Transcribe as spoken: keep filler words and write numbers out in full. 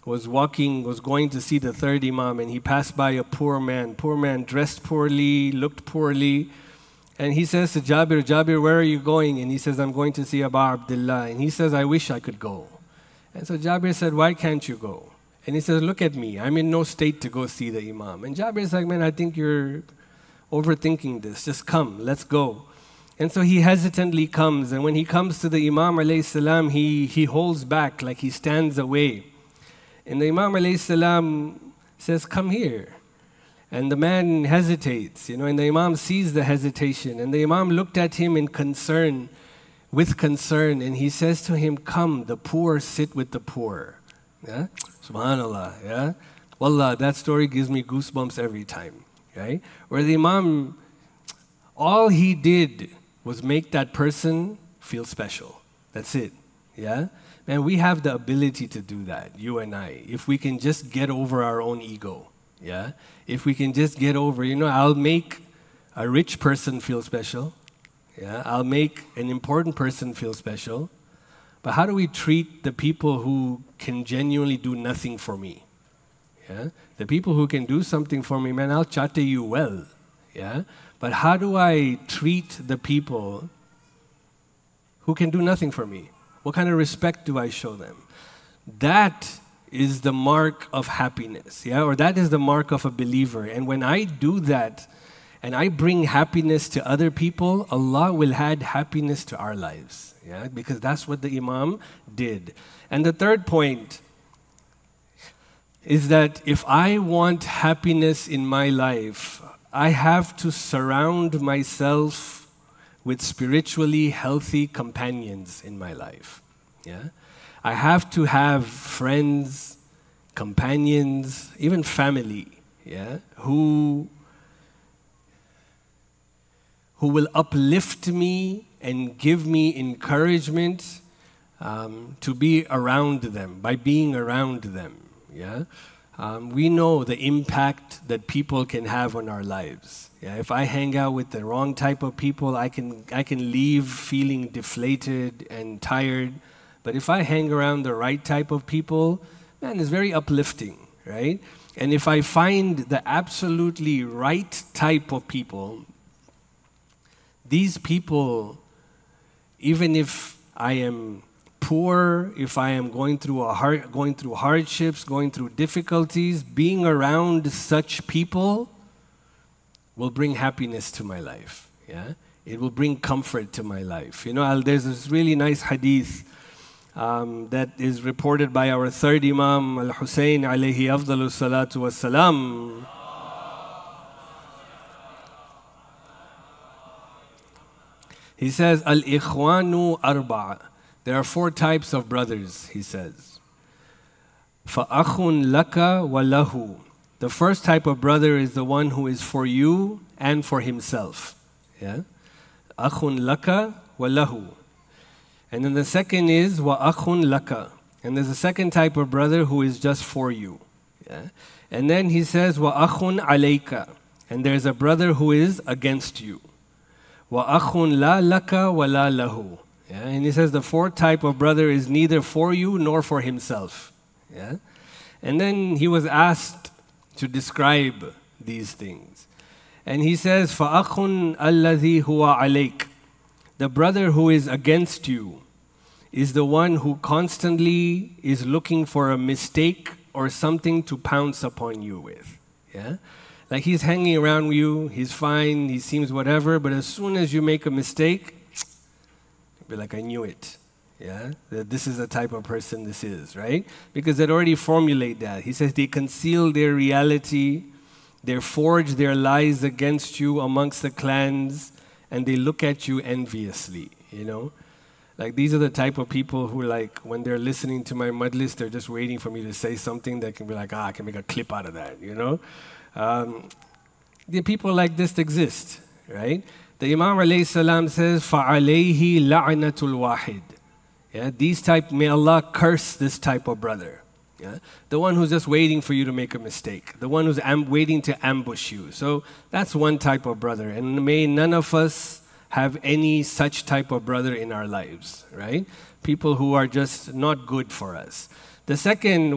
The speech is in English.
was walking, was going to see the third Imam, and he passed by a poor man. Poor man dressed poorly, looked poorly. And he says to Jabir, Jabir, where are you going? And he says, I'm going to see Abu Abdullah. And he says, I wish I could go. And so Jabir said, why can't you go? And he says, look at me. I'm in no state to go see the Imam. And Jabir is like, man, I think you're overthinking this. Just come, let's go. And so he hesitantly comes. And when he comes to the Imam alayhi salam, he, he holds back, like he stands away. And the Imam alayhi salam says, come here. And the man hesitates, you know, and the Imam sees the hesitation. And the Imam looked at him in concern, with concern, and he says to him, come, the poor sit with the poor. Yeah? Subhanallah, yeah? Wallah, that story gives me goosebumps every time, right? Where the Imam, all he did was make that person feel special. That's it, yeah? Man, we have the ability to do that, you and I, if we can just get over our own ego, yeah? If we can just get over, you know, I'll make a rich person feel special, yeah? I'll make an important person feel special, but how do we treat the people who can genuinely do nothing for me, yeah? The people who can do something for me, man, I'll chatte you well, yeah? But how do I treat the people who can do nothing for me? What kind of respect do I show them? That is the mark of happiness, yeah? Or that is the mark of a believer. And when I do that, and I bring happiness to other people, Allah will add happiness to our lives, yeah? Because that's what the Imam did. And the third point is that if I want happiness in my life, I have to surround myself with spiritually healthy companions in my life. Yeah? I have to have friends, companions, even family, yeah, who, who will uplift me and give me encouragement um, to be around them, by being around them. Yeah? Um, we know the impact that people can have on our lives. Yeah, if I hang out with the wrong type of people, I can, I can leave feeling deflated and tired. But if I hang around the right type of people, man, it's very uplifting, right? And if I find the absolutely right type of people, these people, even if I am poor, if I am going through a hard, going through hardships, going through difficulties, being around such people will bring happiness to my life. Yeah, it will bring comfort to my life. You know, I'll, there's this really nice hadith um, that is reported by our third Imam Al Hussein alayhi afdalu salatu wassalam. He says, Al ikhwanu arba'a. There are four types of brothers, he says. فَأَخٌ لَكَ وَلَهُ. The first type of brother is the one who is for you and for himself. Yeah? أَخٌ لَكَ وَلَهُ. And then the second is وَأَخٌ لَكَ. And there's a second type of brother who is just for you. Yeah? And then he says وَأَخٌ عَلَيْكَ. And there's a brother who is against you. وَأَخٌ لَا لَكَ وَلَا لَهُ. Yeah, and he says the fourth type of brother is neither for you nor for himself. Yeah? And then he was asked to describe these things. And he says, فَأَخٌ الَّذِي هُوَ عَلَيْكَ. The brother who is against you is the one who constantly is looking for a mistake or something to pounce upon you with. Yeah? Like he's hanging around you, he's fine, he seems whatever, but as soon as you make a mistake, be like, I knew it, yeah? That this is the type of person this is, right? Because they'd already formulate that. He says they conceal their reality, they forge their lies against you amongst the clans, and they look at you enviously, you know? Like these are the type of people who like, when they're listening to my majlis, they're just waiting for me to say something that can be like, ah, I can make a clip out of that, you know? Um, the people like this exist, right? The Imam alayhi salam says, فَعَلَيْهِ لَعْنَةُ الْوَاحِدِ. Yeah, these type, may Allah curse this type of brother. Yeah? The one who's just waiting for you to make a mistake. The one who's am waiting to ambush you. So that's one type of brother. And may none of us have any such type of brother in our lives, right? People who are just not good for us. The second